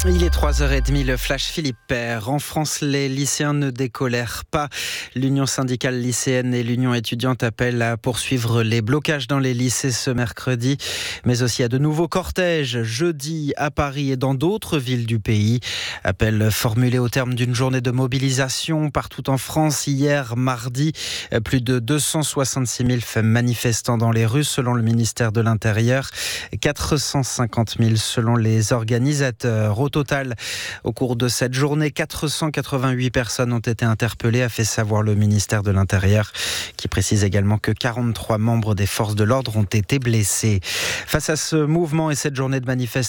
Il est 3h30, le flash Philippe Père. En France, les lycéens ne décolèrent pas. L'Union syndicale lycéenne et l'Union étudiante appellent à poursuivre les blocages dans les lycées ce mercredi, mais aussi à de nouveaux cortèges jeudi à Paris et dans d'autres villes du pays. Appel formulé au terme d'une journée de mobilisation partout en France. Hier, mardi, plus de 266 000 manifestants dans les rues selon le ministère de l'Intérieur, 450 000 selon les organisateurs. Au total, au cours de cette journée, 488 personnes ont été interpellées, a fait savoir le ministère de l'Intérieur, qui précise également que 43 membres des forces de l'ordre ont été blessés. Face à ce mouvement et cette journée de manifestation,